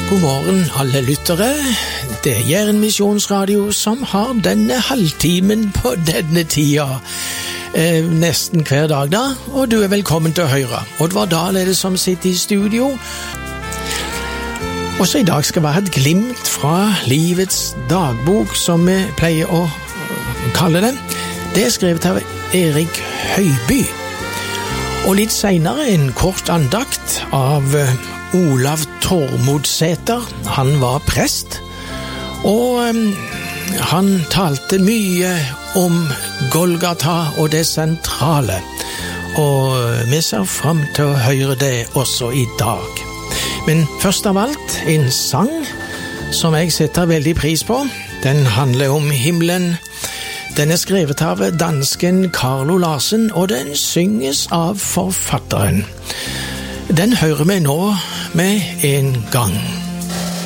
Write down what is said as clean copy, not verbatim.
God morgen alle lyttere, det Jæren Misjonsradio som har denne halvtimen på denne tida, nesten hver dag da, og du velkommen til å høre. Oddvar Dahl det som sitter i studio, og så i dag skal være et glimt fra livets dagbok, som vi pleier å kalle det. Det skrevet av Erik Høiby, og litt senere en kort andakt av Olav Tormodsæter. Han var prest, og han talte mye om Golgata og det sentrale, og vi ser frem til å høre det også i dag. Men først av alt en sang som jeg setter veldig pris på. Den handler om himmelen. Den skrevet av dansken Carlo Larsen, og den synges av forfatteren. Den hører vi nå med en gang.